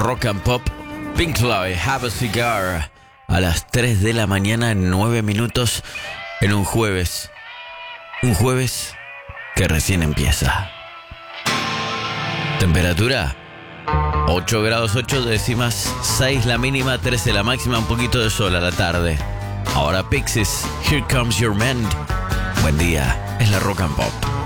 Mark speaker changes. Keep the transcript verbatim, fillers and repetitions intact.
Speaker 1: Rock and Pop. Pink Floyd, Have a Cigar. A las tres de la mañana, nueve minutos, en un jueves. Un jueves que recién empieza. Temperatura ocho grados ocho décimas, seis la mínima, trece la máxima, un poquito de sol a la tarde. Ahora Pixies, Here Comes Your Man. Buen día, es la Rock and Pop.